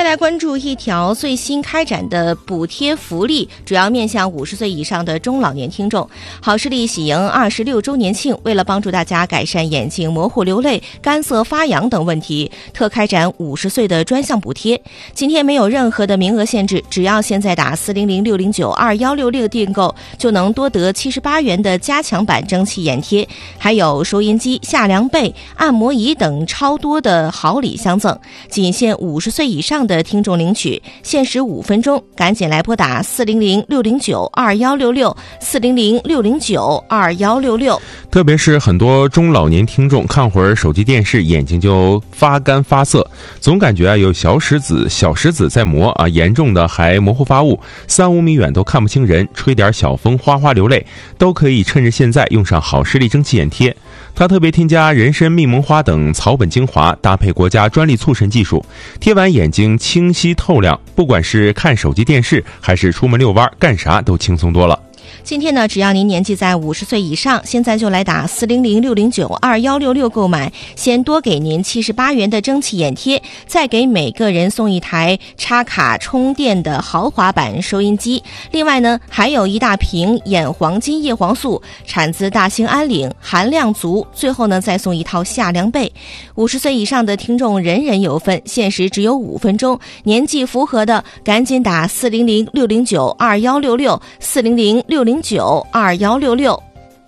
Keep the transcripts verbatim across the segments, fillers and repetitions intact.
再来关注一条最新开展的补贴福利，主要面向五十岁以上的中老年听众。好视力喜迎二十六周年庆，为了帮助大家改善眼睛模糊流泪、干涩发痒等问题，特开展五十岁的专项补贴。今天没有任何的名额限制，只要现在打四零零六零九二幺六六订购，就能多得七十八元的加强版蒸汽眼贴，还有收音机、夏凉被、按摩仪等超多的好礼相赠。仅限五十岁以上的听众领取，限时五分钟，赶紧来拨打四零零六零九二幺六六四零零六零九二幺六六。 特别是很多中老年听众看会儿手机电视，眼睛就发干发涩，总感觉啊有小石子小石子在磨啊，严重的还模糊发雾，三五米远都看不清人，吹点小风哗哗流泪，都可以趁着现在用上好视力蒸汽眼贴。它特别添加人参、蜜蒙花等草本精华，搭配国家专利促神技术，贴完眼睛清晰透亮，不管是看手机电视还是出门遛弯，干啥都轻松多了。 今天呢，只要您年纪在五十岁以上，现在就来打四零零六零九二幺六六购买，先多给您七十八元的蒸汽眼贴，再给每个人送一台插卡充电的豪华版收音机。另外呢，还有一大瓶眼黄金叶黄素，产自大兴安岭，含量足。最后呢，再送一套夏凉被。五十岁以上的听众人人有份，限时只有五分钟，年纪符合的赶紧打四零零六零九二幺六六四零零六零九二幺六六。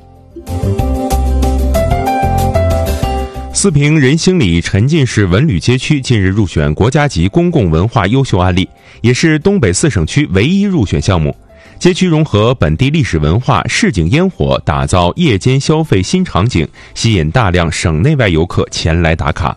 四平人兴里沉浸式文旅街区近日入选国家级公共文化优秀案例，也是东北四省区唯一入选项目。街区融合本地历史文化、市井烟火，打造夜间消费新场景，吸引大量省内外游客前来打卡。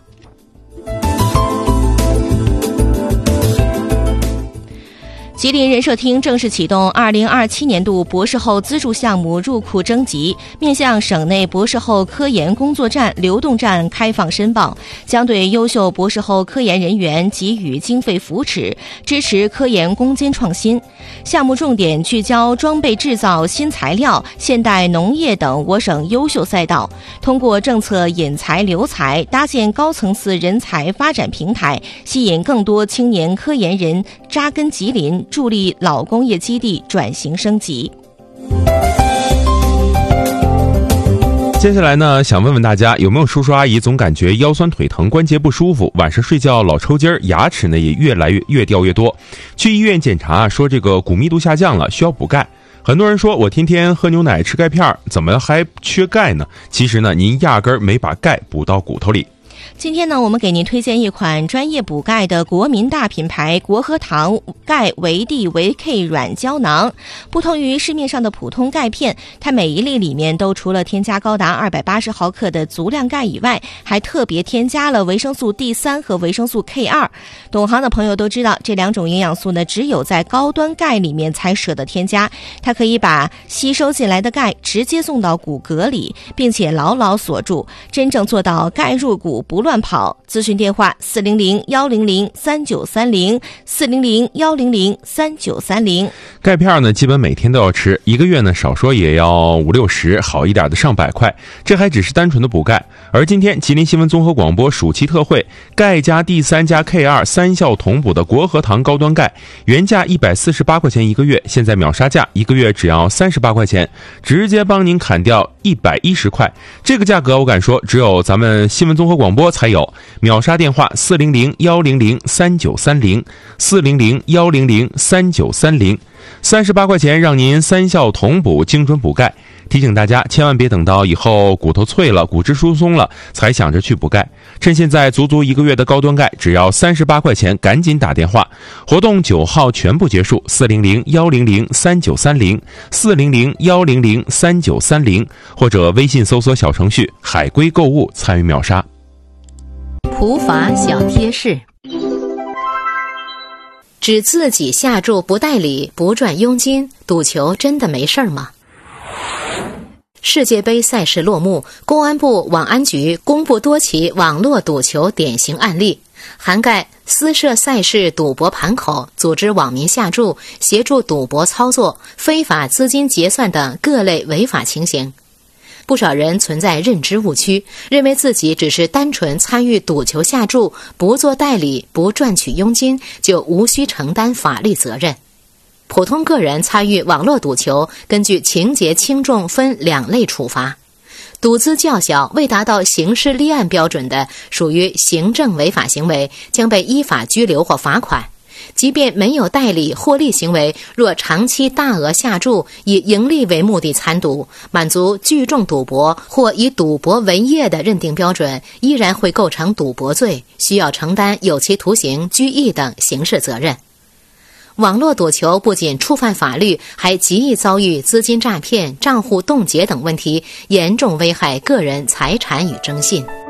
吉林人社厅正式启动二零二七年度博士后资助项目入库征集，面向省内博士后科研工作站、流动站开放申报，将对优秀博士后科研人员给予经费扶持，支持科研攻坚创新。项目重点聚焦装备制造、新材料、现代农业等我省优秀赛道，通过政策引才留才，搭建高层次人才发展平台，吸引更多青年科研人扎根吉林，助力老工业基地转型升级。 接下来呢，想问问大家，有没有叔叔阿姨总感觉腰酸腿疼、关节不舒服，晚上睡觉老抽筋儿，牙齿呢也越来越越掉越多，去医院检查说这个骨密度下降了，需要补钙。很多人说我天天喝牛奶吃钙片，怎么还缺钙呢？其实呢，您压根儿没把钙补到骨头里。 今天呢，我们给您推荐一款专业补钙的国民大品牌国和堂钙维 D 维 K 软胶囊。不同于市面上的普通钙片，它每一粒里面都除了添加高达二百八十毫克的足量钙以外，还特别添加了维生素 D 三 和维生素 K 二。懂行的朋友都知道，这两种营养素呢，只有在高端钙里面才舍得添加。它可以把吸收进来的钙直接送到骨骼里，并且牢牢锁住，真正做到钙入骨不乱跑。咨询电话四零零幺零零三九三零四零零幺零零三九三零。 钙片呢，基本每天都要吃，一个月呢少说也要五六十，好一点的上百块。这还只是单纯的补钙。而今天吉林新闻综合广播暑期特惠，钙加 D 三 加 K 二 三效同补的国和堂高端钙，原价一百四十八块钱一个月，现在秒杀价，一个月只要三十八块钱，直接帮您砍掉一百一十块。这个价格我敢说，只有咱们新闻综合广播才有。秒杀电话四零零幺零零三九三零四零零幺零零三九三零，三十八块钱让您三效同补，精准补钙。提醒大家千万别等到以后骨头脆了、骨质疏松了才想着去补钙，趁现在足足一个月的高端钙只要三十八块钱，赶紧打电话。活动九号全部结束，四零零幺零零三九三零四零零幺零零三九三零，或者微信搜索小程序海龟购物参与秒杀。 普法小贴士：只自己下注不代理不赚佣金，赌球真的没事吗？世界杯赛事落幕，公安部网安局公布多起网络赌球典型案例，涵盖私设赛事赌博盘口、组织网民下注、协助赌博操作、非法资金结算等各类违法情形。 不少人存在认知误区，认为自己只是单纯参与赌球下注，不做代理，不赚取佣金，就无需承担法律责任。普通个人参与网络赌球，根据情节轻重分两类处罚。赌资较小，未达到刑事立案标准的，属于行政违法行为，将被依法拘留或罚款。即便没有代理获利行为，若长期大额下注，以盈利为目的参赌，满足聚众赌博或以赌博为业的认定标准，依然会构成赌博罪，需要承担有期徒刑、拘役等刑事责任。网络赌球不仅触犯法律，还极易遭遇资金诈骗、账户冻结等问题，严重危害个人财产与征信。